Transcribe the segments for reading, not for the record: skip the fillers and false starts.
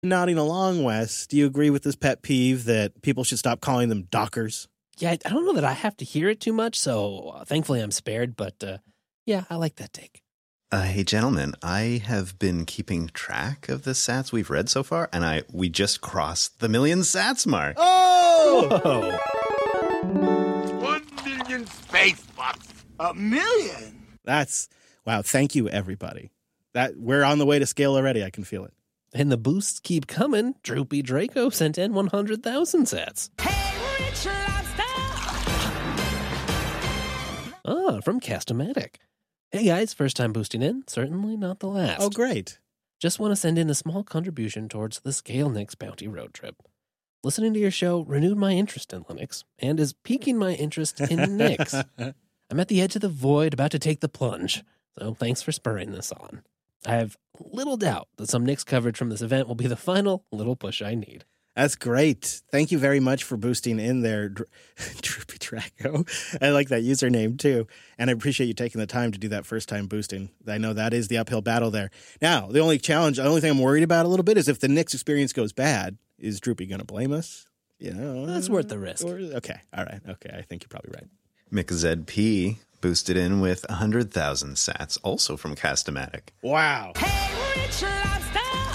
Nodding along, Wes, do you agree with this pet peeve that people should stop calling them dockers? Yeah, I don't know that I have to hear it too much, so thankfully I'm spared, but yeah, I like that take. Hey, gentlemen, I have been keeping track of the sats we've read so far, and we just crossed the 1,000,000 sats mark. Oh! 1,000,000 space bucks. 1,000,000? Wow, thank you, everybody. We're on the way to scale already, I can feel it. And the boosts keep coming. Droopy Draco sent in 100,000 sats. Hey, Rich Lobster! From Cast-O-Matic. Hey guys, first time boosting in, certainly not the last. Oh, great. Just want to send in a small contribution towards the Scale Nix Bounty Road Trip. Listening to your show renewed my interest in Linux and is piquing my interest in Nix. I'm at the edge of the void, about to take the plunge, so thanks for spurring this on. I have little doubt that some Nix coverage from this event will be the final little push I need. That's great. Thank you very much for boosting in there, Droopy Draco. I like that username, too. And I appreciate you taking the time to do that first time boosting. I know that is the uphill battle there. Now, the only thing I'm worried about a little bit is if the Nix experience goes bad, is Droopy going to blame us? You know, that's worth the risk. Okay. All right. Okay. I think you're probably right. McZP boosted in with 100,000 sats, also from Cast-O-Matic. Wow. Hey, Rich Lobster!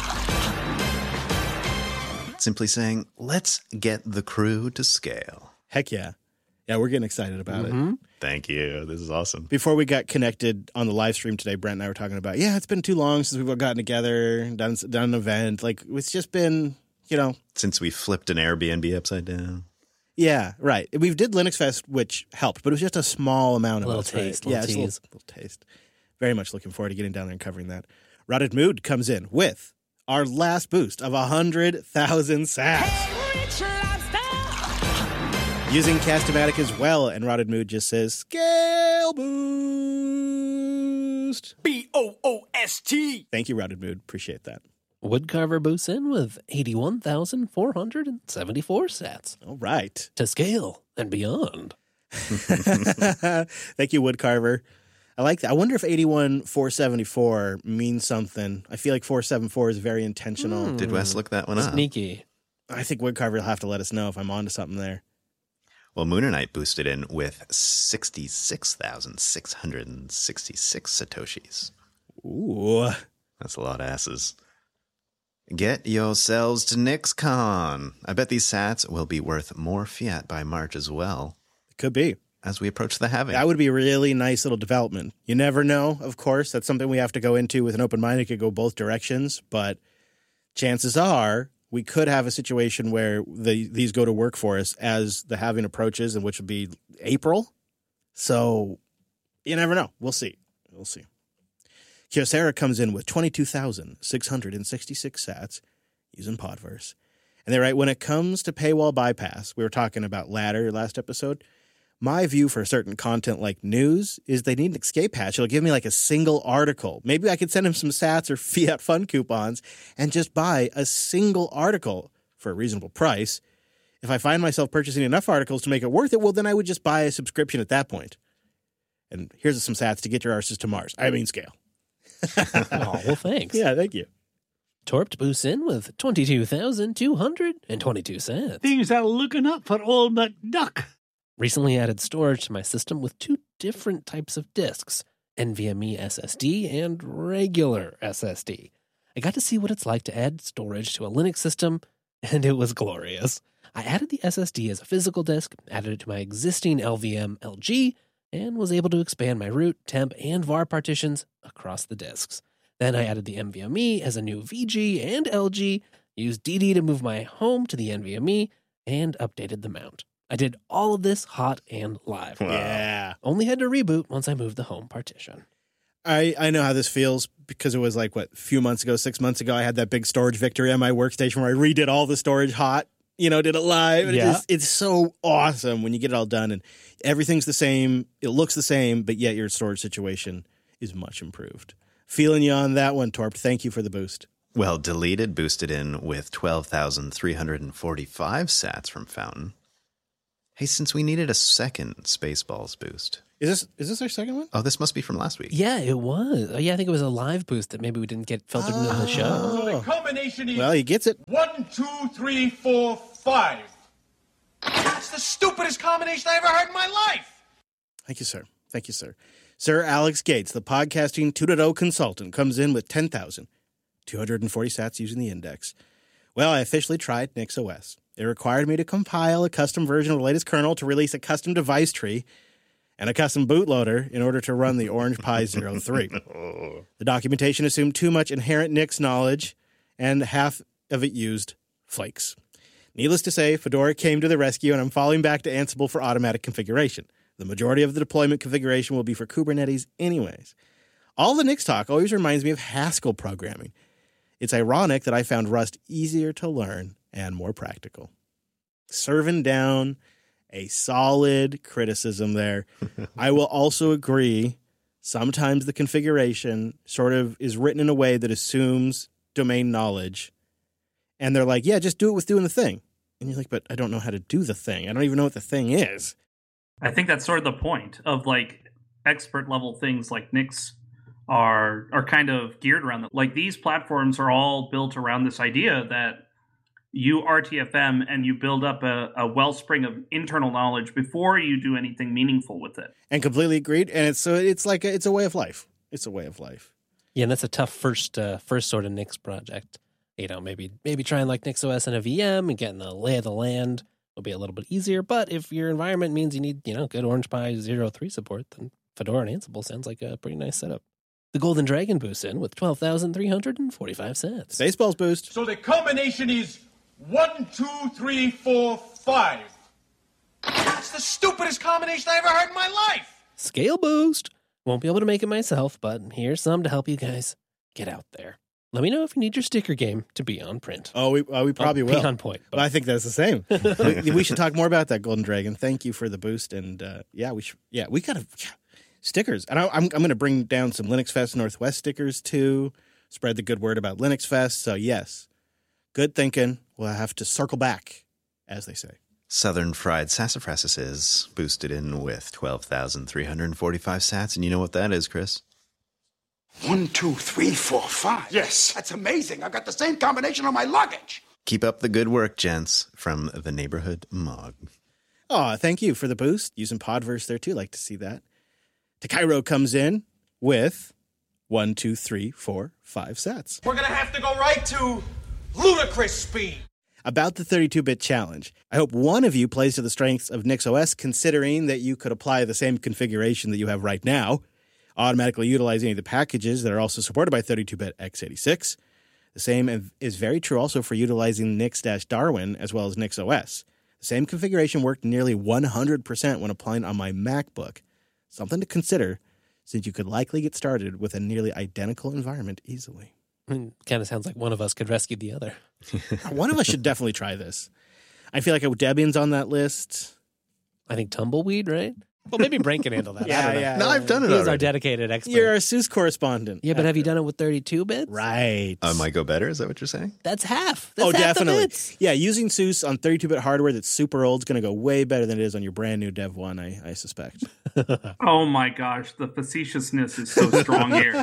Simply saying, let's get the crew to scale. Heck yeah. Yeah, we're getting excited about it. Thank you. This is awesome. Before we got connected on the live stream today, Brent and I were talking about, it's been too long since we've all gotten together, done an event. Like, it's just been, Since we flipped an Airbnb upside down. Yeah, right. We did Linux Fest, which helped, but it was just a small amount of little us. Taste, right? little Yeah, tease. Little taste. Very much looking forward to getting down there and covering that. Rotted Mood comes in with our last boost of 100,000 sats. Hey, Rich Lobster! Using Cast-O-Matic as well, and Rotted Mood just says, Scale Boost. BOOST! Thank you, Rotted Mood. Appreciate that. Woodcarver boosts in with 81,474 sats. All right. To scale and beyond. Thank you, Woodcarver. I like that. I wonder if 81,474 means something. I feel like 474 is very intentional. Did Wes look that one up? Sneaky. I think Woodcarver will have to let us know if I'm onto something there. Well, Mooner Knight boosted in with 66,666 Satoshis. Ooh. That's a lot of asses. Get yourselves to NixCon. I bet these sats will be worth more fiat by March as well. It could be. As we approach the halving. That would be a really nice little development. You never know, of course. That's something we have to go into with an open mind. It could go both directions, but chances are we could have a situation where these go to work for us as the halving approaches, and which would be April. So you never know. We'll see. Kyocera comes in with 22,666 sats using Podverse. And they write, when it comes to paywall bypass, we were talking about Ladder last episode. My view for certain content like news is they need an escape hatch. It'll give me like a single article. Maybe I could send him some sats or Fiat Fun coupons and just buy a single article for a reasonable price. If I find myself purchasing enough articles to make it worth it, well, then I would just buy a subscription at that point. And here's some sats to get your arses to Mars. I mean, scale. Oh, well, thanks. Yeah, thank you. Torped boosts in with 22,222 sats. Things are looking up for old McDuck. Recently added storage to my system with two different types of disks, NVMe SSD and regular SSD. I got to see what it's like to add storage to a Linux system, and it was glorious. I added the SSD as a physical disk, added it to my existing LVM LG, and was able to expand my root, temp, and var partitions across the disks. Then I added the NVMe as a new VG and LG, used DD to move my home to the NVMe, and updated the mount. I did all of this hot and live. Wow. Yeah. Only had to reboot once I moved the home partition. I know how this feels because it was like, 6 months ago, I had that big storage victory on my workstation where I redid all the storage hot, did it live. And Yeah. it's so awesome when you get it all done and everything's the same. It looks the same, but yet your storage situation is much improved. Feeling you on that one, Torp. Thank you for the boost. Well, Deleted boosted in with 12,345 sats from Fountain. Hey, since we needed a second Spaceballs boost, Is this our second one? Oh, this must be from last week. Yeah, it was. Yeah, I think it was a live boost that maybe we didn't get filtered into the show. So the combination is Well, he gets it. 1, 2, 3, 4, 5. That's the stupidest combination I ever heard in my life. Thank you, sir. Thank you, sir. Sir Alex Gates, the podcasting 2.0 consultant, comes in with 10,240 sats using the index. Well, I officially tried NixOS. It required me to compile a custom version of the latest kernel to release a custom device tree and a custom bootloader in order to run the Orange Pi 03. The documentation assumed too much inherent Nix knowledge, and half of it used flakes. Needless to say, Fedora came to the rescue, and I'm falling back to Ansible for automatic configuration. The majority of the deployment configuration will be for Kubernetes anyways. All the Nix talk always reminds me of Haskell programming. It's ironic that I found Rust easier to learn and more practical. Serving down a solid criticism there. I will also agree, sometimes the configuration sort of is written in a way that assumes domain knowledge. And they're like, yeah, just do it with doing the thing. And you're like, but I don't know how to do the thing. I don't even know what the thing is. I think that's sort of the point of like expert level things like Nix are kind of geared around them. Like these platforms are all built around this idea that you RTFM and you build up a wellspring of internal knowledge before you do anything meaningful with it. And completely agreed. And it's a way of life. It's a way of life. Yeah, and that's a tough first sort of Nix project. You know, maybe trying like NixOS and a VM and getting the lay of the land will be a little bit easier. But if your environment means you need, good Orange Pi 03 support, then Fedora and Ansible sounds like a pretty nice setup. The Golden Dragon boosts in with 12,345 sats. Spaceballs boost. So the combination is 1, 2, 3, 4, 5. That's the stupidest combination I ever heard in my life. Scale boost. Won't be able to make it myself, but here's some to help you guys get out there. Let me know if you need your sticker game to be on print. Oh, we probably will. Be on point. But I think that's the same. we should talk more about that, Golden Dragon. Thank you for the boost. And we got to stickers. And I'm going to bring down some Linux Fest Northwest stickers too. Spread the good word about Linux Fest. So yes, good thinking. We'll have to circle back, as they say. Southern Fried Sassafras is boosted in with 12,345 sats. And you know what that is, Chris? 1, 2, 3, 4, 5. Yes. That's amazing. I've got the same combination on my luggage. Keep up the good work, gents, from the neighborhood Mog. Oh, thank you for the boost. Using Podverse there too. Like to see that. Takairo comes in with 1, 2, 3, 4, 5 sats. We're going to have to go right to ludicrous speed. About the 32-bit challenge. I hope one of you plays to the strengths of NixOS, considering that you could apply the same configuration that you have right now, automatically utilize any of the packages that are also supported by 32-bit x86. The same is very true also for utilizing Nix-Darwin as well as NixOS. The same configuration worked nearly 100% when applying on my MacBook. Something to consider, since you could likely get started with a nearly identical environment easily. Kind of sounds like one of us could rescue the other. One of us should definitely try this. I feel like Debian's on that list. I think Tumbleweed, right? Well, maybe Brain can handle that. I don't know. Yeah. No, I've done it He's already. our dedicated expert. You're a SUSE correspondent. Yeah, but have you done it with 32 bits? Right. Might go better? Is that what you're saying? That's half. That's half definitely. The bits. Yeah, using SUSE on 32-bit hardware that's super old is going to go way better than it is on your brand new Dev 1, I suspect. Oh my gosh, the facetiousness is so strong here.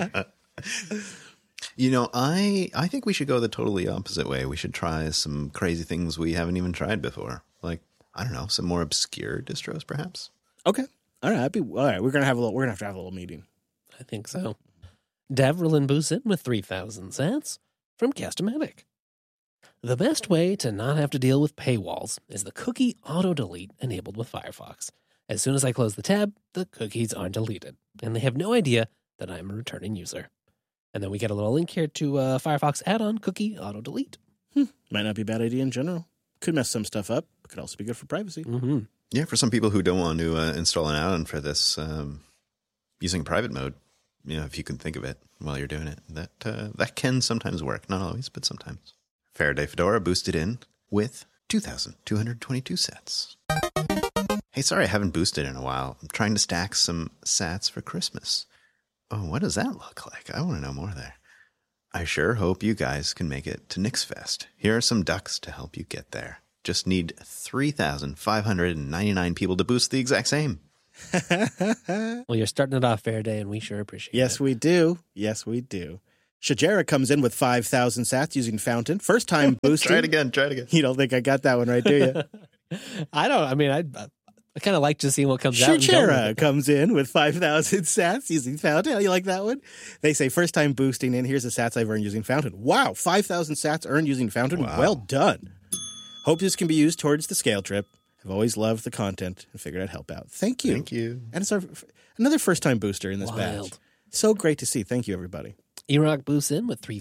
I think we should go the totally opposite way. We should try some crazy things we haven't even tried before. Like, I don't know, some more obscure distros, perhaps. Okay. All right. We're gonna have to have a little meeting. I think so. Devrelin boosts in with 3,000 sats from Castomatic. The best way to not have to deal with paywalls is the cookie auto-delete enabled with Firefox. As soon as I close the tab, the cookies are deleted, and they have no idea that I'm a returning user. And then we get a little link here to Firefox add-on cookie auto-delete. Might not be a bad idea in general. Could mess some stuff up. Could also be good for privacy. Mm-hmm. Yeah, for some people who don't want to install an add-on for this, using private mode, if you can think of it while you're doing it, that can sometimes work. Not always, but sometimes. Faraday Fedora boosted in with 2,222 sats. Hey, sorry I haven't boosted in a while. I'm trying to stack some sats for Christmas. Oh, what does that look like? I want to know more there. I sure hope you guys can make it to NixFest. Here are some ducks to help you get there. Just need 3,599 people to boost the exact same. Well, you're starting it off fair day, and we sure appreciate it. Yes, we do. Yes, we do. Shajara comes in with 5,000 sats using Fountain. First time boosting. Try it again. Try it again. You don't think I got that one right, do you? I kind of like to see what comes out. Shajara comes in with 5,000 sats using Fountain. How you like that one? They say first time boosting in. Here's the sats I've earned using Fountain. Wow, 5,000 sats earned using Fountain. Wow. Well done. Hope this can be used towards the scale trip. I've always loved the content and figured I'd help out. Thank you. Thank you. And it's another first time booster in this Wild. batch. So great to see. Thank you, everybody. Erock boosts in with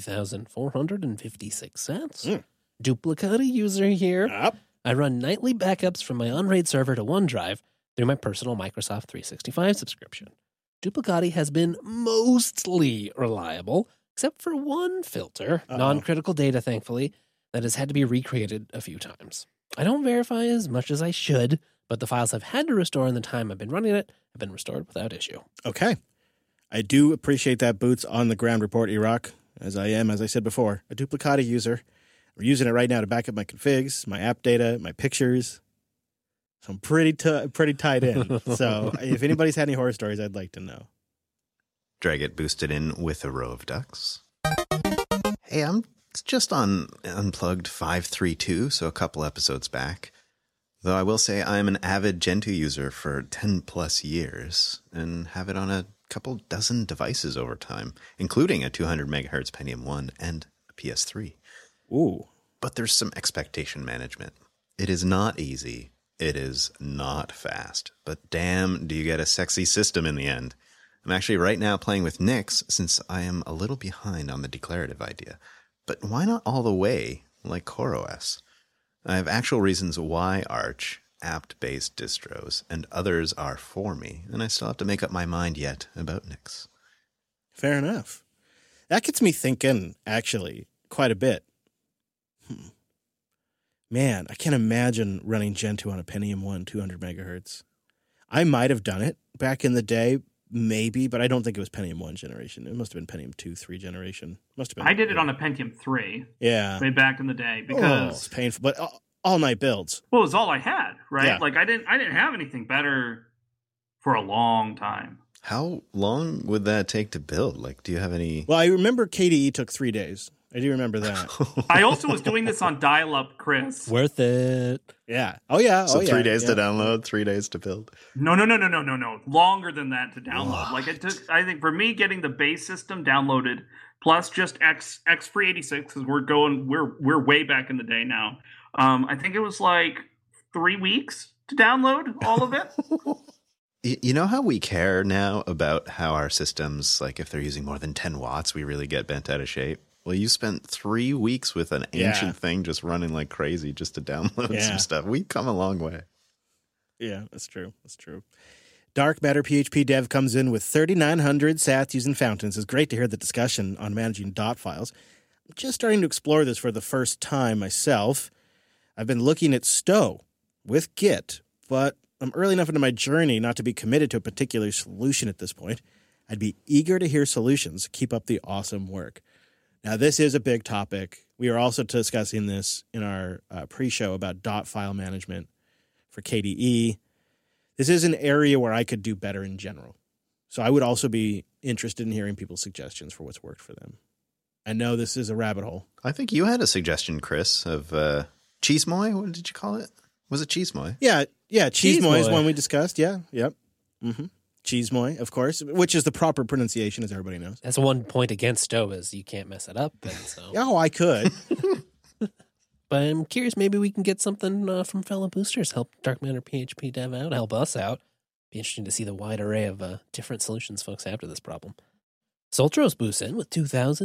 3,456 cents. Mm. Duplicata user here. Up. I run nightly backups from my on-raid server to OneDrive through my personal Microsoft 365 subscription. Duplicati has been mostly reliable, except for one filter, non-critical data, thankfully, that has had to be recreated a few times. I don't verify as much as I should, but the files I've had to restore in the time I've been running it have been restored without issue. Okay. I do appreciate that boots on the ground report, Erock, as I am, as I said before, a Duplicati user. I'm using it right now to back up my configs, my app data, my pictures. So I'm pretty tied in. So if anybody's had any horror stories, I'd like to know. Drag it boosted in with a row of ducks. Hey, I'm just on Unplugged 532, so a couple episodes back. Though I will say I'm an avid Gentoo user for 10 plus years and have it on a couple dozen devices over time, including a 200 megahertz Pentium 1 and a PS3. Ooh. But there's some expectation management. It is not easy. It is not fast. But damn, do you get a sexy system in the end. I'm actually right now playing with Nix since I am a little behind on the declarative idea. But why not all the way like CoreOS? I have actual reasons why Arch, apt-based distros, and others are for me, and I still have to make up my mind yet about Nix. Fair enough. That gets me thinking, actually, quite a bit. Man, I can't imagine running Gentoo on a Pentium 1 200 megahertz. I might have done it back in the day, maybe, but I don't think it was Pentium 1 generation. It must have been Pentium 2, 3 generation. Must have been. I did it on a Pentium 3. Yeah. Way back in the day Oh, because it's painful, but all night builds. well, it was all I had, right? Yeah. Like I didn't have anything better for a long time. How long would that take to build? Like, do you have any... Well, I remember KDE took 3 days. I do remember that. I also was doing this on dial-up, Chris. Worth it. Yeah. Oh, yeah. So 3 days yeah. to download, 3 days to build. No. Longer than that to download. Like it took, I think for me getting the base system downloaded plus just X386 because we're way back in the day now. I think it was like 3 weeks to download all of it. You know how we care now about how our systems, like if they're using more than 10 watts, we really get bent out of shape? Well, you spent 3 weeks with an ancient thing just running like crazy just to download some stuff. We've come a long way. Yeah, that's true. That's true. Dark Matter PHP Dev comes in with 3,900 sats using fountains. It's great to hear the discussion on managing dot files. I'm just starting to explore this for the first time myself. I've been looking at Stow with Git, but I'm early enough into my journey not to be committed to a particular solution at this point. I'd be eager to hear solutions. Keep up the awesome work. Now, this is a big topic. We are also discussing this in our pre-show about dot file management for KDE. This is an area where I could do better in general. So I would also be interested in hearing people's suggestions for what's worked for them. I know this is a rabbit hole. I think you had a suggestion, Chris, of Cheesemoy. What did you call it? Was it Cheesemoy? Yeah. Cheesemoy is Cheesemoy. one we discussed. Yeah. Yep. Mm-hmm. Cheesemoy, of course, which is the proper pronunciation, as everybody knows. That's one point against Stowe is you can't mess it up. And so. Oh, I could. But I'm curious, maybe we can get something from fellow boosters, help Dark Matter PHP Dev out, help us out. Be interesting to see the wide array of different solutions folks have to this problem. Soltros boosts in with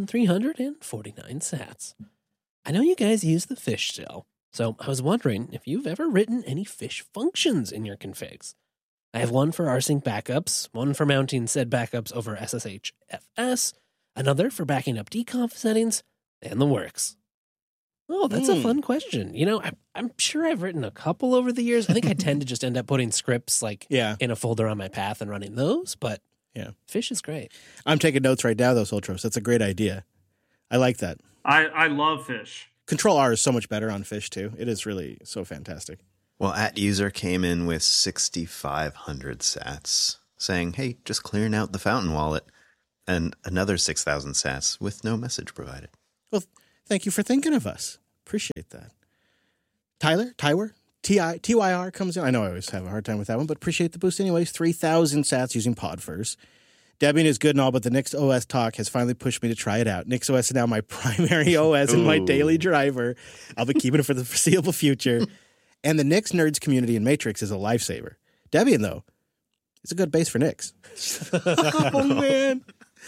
2,349 sats. I know you guys use the fish still, so I was wondering if you've ever written any fish functions in your configs. I have one for rsync backups, one for mounting said backups over SSHFS, another for backing up deconf settings, and the works. Oh, that's a fun question. You know, I'm sure I've written a couple over the years. I think I tend to just end up putting scripts like in a folder on my path and running those, but fish is great. I'm taking notes right now, though, Soltros. That's a great idea. I like that. I love fish. Control R is so much better on fish, too. It is really so fantastic. Well, @user came in with 6,500 sats, saying, hey, just clearing out the Fountain wallet, and another 6,000 sats with no message provided. Well, thank you for thinking of us. Appreciate that. Tyler, TYR comes in. I know I always have a hard time with that one, but appreciate the boost anyways. 3,000 sats using Podverse. Debian is good and all, but the Nix OS talk has finally pushed me to try it out. Nix OS is now my primary OS and my daily driver. I'll be keeping it for the foreseeable future. And the Nix Nerds community in Matrix is a lifesaver. Debian, though, is a good base for Nix. Oh, man.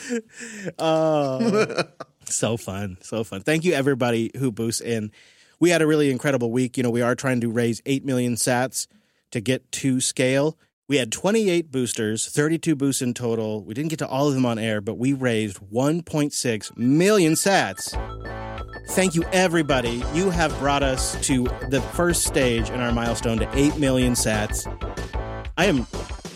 Oh, so fun. So fun. Thank you, everybody who boosts in. We had a really incredible week. You know, we are trying to raise 8 million sats to get to scale. We had 28 boosters, 32 boosts in total. We didn't get to all of them on air, but we raised 1.6 million sats. Thank you, everybody. You have brought us to the first stage in our milestone to 8 million sats. I am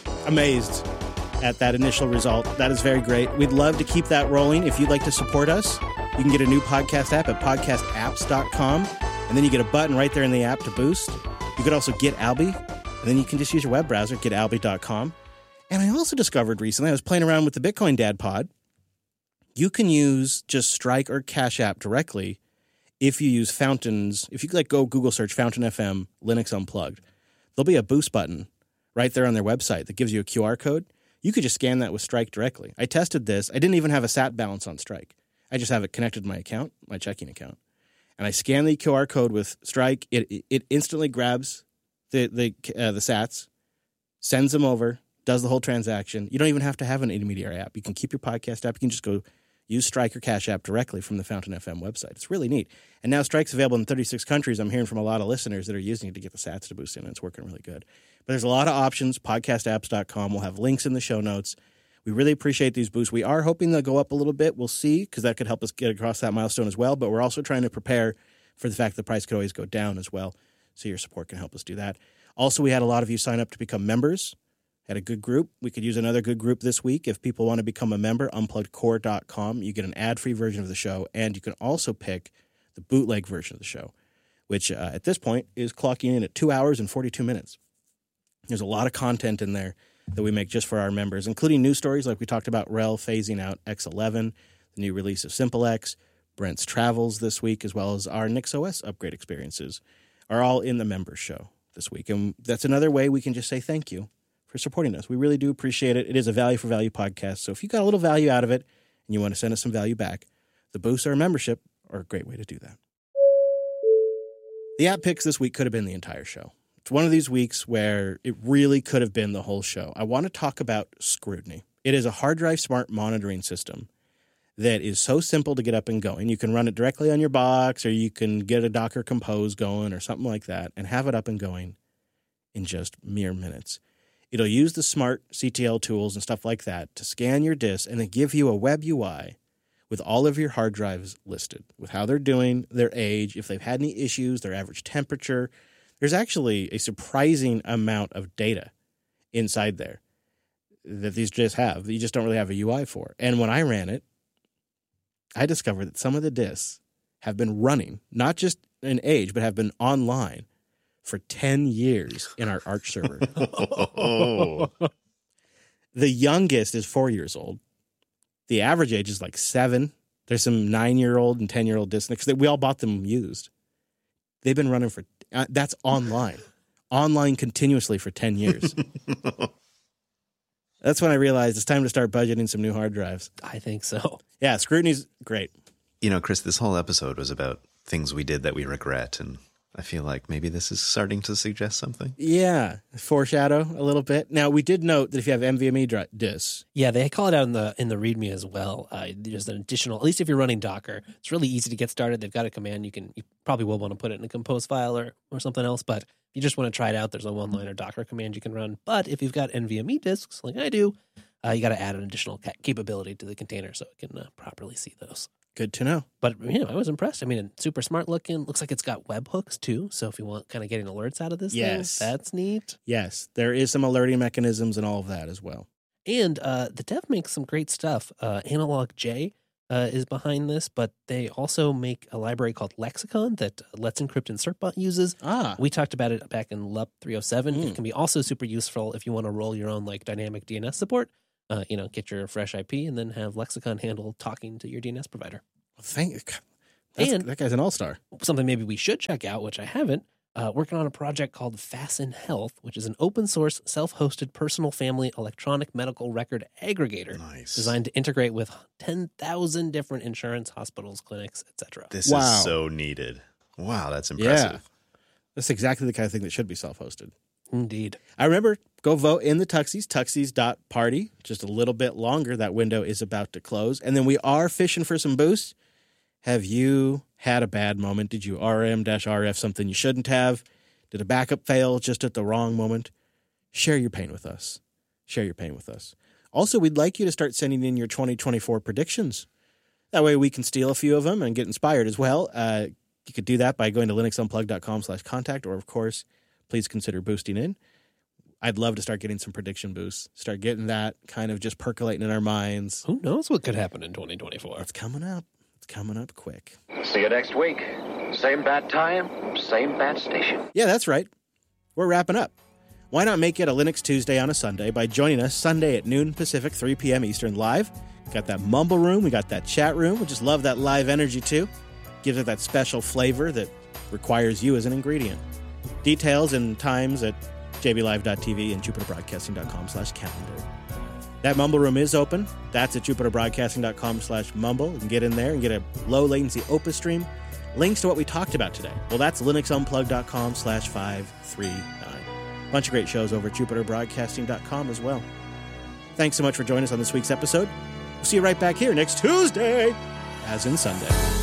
amazed at that initial result. That is very great. We'd love to keep that rolling. If you'd like to support us, you can get a new podcast app at podcastapps.com, and then you get a button right there in the app to boost. You could also get Alby, and then you can just use your web browser, getalby.com. And I also discovered recently, I was playing around with the Bitcoin Dad pod. You can use just Strike or Cash App directly if you use Fountains. If you go Google search Fountain FM Linux Unplugged, there'll be a boost button right there on their website that gives you a QR code. You could just scan that with Strike directly. I tested this. I didn't even have a SAT balance on Strike. I just have it connected to my account, my checking account. And I scan the QR code with Strike. It instantly grabs the sats, sends them over, does the whole transaction. You don't even have to have an intermediary app. You can keep your podcast app. You can just go use Strike or Cash App directly from the Fountain FM website. It's really neat. And now Strike's available in 36 countries. I'm hearing from a lot of listeners that are using it to get the sats to boost in, and it's working really good. But there's a lot of options. Podcastapps.com. We'll have links in the show notes. We really appreciate these boosts. We are hoping they'll go up a little bit. We'll see, because that could help us get across that milestone as well. But we're also trying to prepare for the fact the price could always go down as well. So your support can help us do that. Also, we had a lot of you sign up to become members. Had a good group. We could use another good group this week. If people want to become a member, unpluggedcore.com. You get an ad-free version of the show, and you can also pick the bootleg version of the show, which at this point is clocking in at 2 hours and 42 minutes. There's a lot of content in there that we make just for our members, including news stories like we talked about RHEL phasing out X11, the new release of SimpleX, Brent's travels this week, as well as our NixOS upgrade experiences are all in the members show this week. And that's another way we can just say thank you for supporting us. We really do appreciate it. It is a value for value podcast. So if you got a little value out of it and you want to send us some value back, the boost or a membership are a great way to do that. The app picks this week could have been the entire show. It's one of these weeks where it really could have been the whole show. I want to talk about Scrutiny. It is a hard drive smart monitoring system that is so simple to get up and going. You can run it directly on your box, or you can get a Docker Compose going or something like that and have it up and going in just mere minutes. It'll use the smart CTL tools and stuff like that to scan your disk and then give you a web UI with all of your hard drives listed, with how they're doing, their age, if they've had any issues, their average temperature. There's actually a surprising amount of data inside there that these disks have that you just don't really have a UI for. And when I ran it, I discovered that some of the disks have been running, not just in age, but have been online for 10 years in our Arch server. Oh. The youngest is 4 years old. The average age is like 7. There's some 9-year-old and 10-year-old disks because we all bought them used. They've been running for, that's online continuously for 10 years. That's when I realized it's time to start budgeting some new hard drives. I think so. Yeah, Scrutiny's great. You know, Chris, this whole episode was about things we did that we regret, and I feel like maybe this is starting to suggest something. Yeah, foreshadow a little bit. Now, we did note that if you have NVMe disks. Yeah, they call it out in the README as well. There's an additional, at least if you're running Docker, it's really easy to get started. They've got a command. You probably will want to put it in a compose file or something else, but if you just want to try it out, there's a one-liner Docker command you can run. But if you've got NVMe disks, like I do, you got to add an additional capability to the container so it can properly see those. Good to know. But, I was impressed. I mean, super smart looking. Looks like it's got webhooks, too. So if you want kind of getting alerts out of this thing, that's neat. Yes, there is some alerting mechanisms and all of that as well. And the dev makes some great stuff. Analog J is behind this, but they also make a library called Lexicon that Let's Encrypt and Certbot uses. We talked about it back in LUP 307. It can be also super useful if you want to roll your own like dynamic DNS support. Get your fresh IP and then have Lexicon handle talking to your DNS provider. That guy's an all-star. Something maybe we should check out, which I haven't, working on a project called Fasten Health, which is an open source, self-hosted personal family electronic medical record aggregator designed to integrate with 10,000 different insurance, hospitals, clinics, etc. This is so needed. Wow, that's impressive. Yeah. That's exactly the kind of thing that should be self-hosted. Indeed. I remember, go vote in the Tuxies, tuxies.party. Just a little bit longer. That window is about to close. And then we are fishing for some boosts. Have you had a bad moment? Did you RM-RF something you shouldn't have? Did a backup fail just at the wrong moment? Share your pain with us. Share your pain with us. Also, we'd like you to start sending in your 2024 predictions. That way we can steal a few of them and get inspired as well. You could do that by going to linuxunplugged.com/contact, or, of course, please consider boosting in. I'd love to start getting some prediction boosts, start getting that kind of just percolating in our minds. Who knows what could happen in 2024? It's coming up. It's coming up quick. See you next week. Same bat time, same bat station. Yeah, that's right. We're wrapping up. Why not make it a Linux Tuesday on a Sunday by joining us Sunday at noon Pacific, 3 p.m. Eastern live? Got that mumble room. We got that chat room. We just love that live energy, too. Gives it that special flavor that requires you as an ingredient. Details and times at jblive.tv and jupiterbroadcasting.com/calendar. That mumble room is open. That's at jupiterbroadcasting.com/mumble. You can get in there and get a low latency Opus stream. Links to what we talked about today. Well, that's linuxunplugged.com/539. Bunch of great shows over at jupiterbroadcasting.com as well. Thanks so much for joining us on this week's episode. We'll see you right back here next Tuesday, as in Sunday.